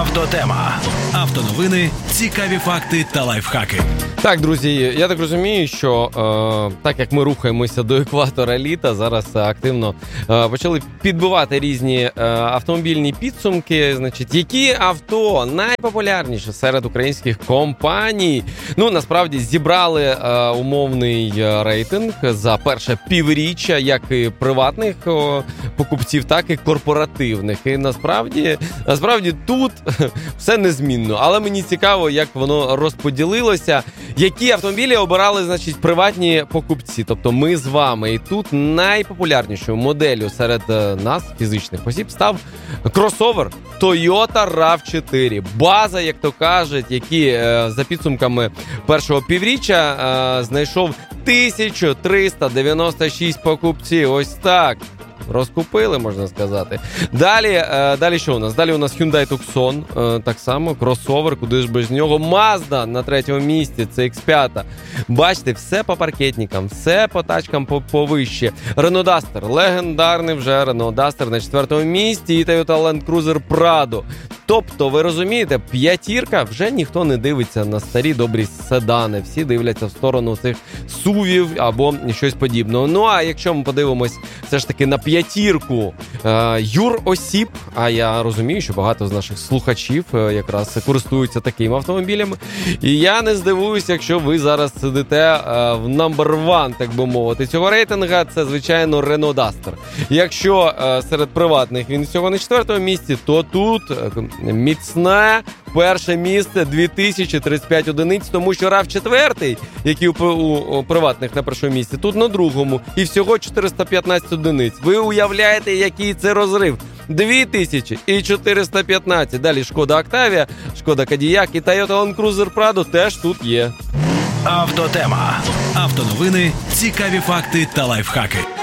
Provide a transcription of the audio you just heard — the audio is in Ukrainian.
Автотема. Автоновини, цікаві факти та лайфхаки. Так, друзі, я так розумію, що так як ми рухаємося до екватора літа, зараз активно почали підбивати різні автомобільні підсумки. Значить, які авто найпопулярніші серед українських компаній? Ну, насправді, зібрали умовний рейтинг за перше півріччя, як і приватних покупців, так і корпоративних. І насправді тут все незмінно. Але мені цікаво, як воно розподілилося. Які автомобілі обирали, значить, приватні покупці, тобто ми з вами. І тут найпопулярнішою моделлю серед нас, фізичних осіб, став кросовер Toyota RAV4. База, як то кажуть, які за підсумками першого півріччя знайшов 1396 покупців. Ось так. Розкупили, можна сказати. Далі що у нас? Далі у нас Hyundai Tucson, так само, кросовер, куди ж без нього. Mazda на третьому місці, це X5. Бачите, все по паркетникам, все по тачкам повище. Renault Duster, легендарний вже Renault Duster на четвертому місці і Toyota Land Cruiser Prado. Тобто, ви розумієте, п'ятірка, вже ніхто не дивиться на старі добрі седани. Всі дивляться в сторону цих SUV або щось подібного. Ну, а якщо ми подивимось все ж таки на п'ятірку юросіб, а я розумію, що багато з наших слухачів якраз користуються такими автомобілями. І я не здивуюся, якщо ви зараз сидите в number one, так би мовити, цього рейтинга, це, звичайно, Renault Duster. Якщо серед приватних він всього на четвертому місці, то тут міцне перше місце, 2035 одиниць, тому що RAV4, який у приватних на першому місці, тут на другому, і всього 415 одиниць. Ви уявляєте, який це розрив? 2415. Далі Шкода Октавія, Шкода Кодіак і Toyota Land Cruiser Prado теж тут є. Автотема. Автоновини, цікаві факти та лайфхаки.